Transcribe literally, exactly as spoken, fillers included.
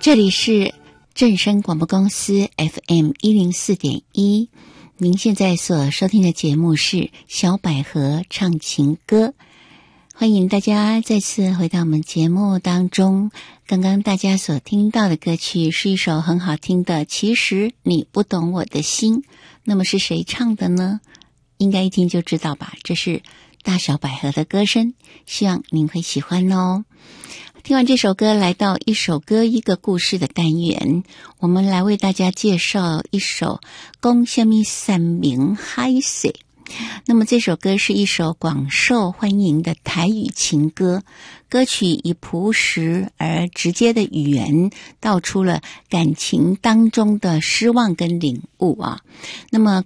这里是正声广播公司 F M 一零四点一，您现在所收听的节目是小百合唱情歌，欢迎大家再次回到我们节目当中。刚刚大家所听到的歌曲是一首很好听的《其实你不懂我的心》，那么是谁唱的呢？应该一听就知道吧，这是大小百合的歌声，希望您会喜欢哦。听完这首歌，来到一首歌一个故事的单元，我们来为大家介绍一首讲什么山明海誓。那么这首歌是一首广受欢迎的台语情歌，歌曲以朴实而直接的语言道出了感情当中的失望跟领悟啊。那么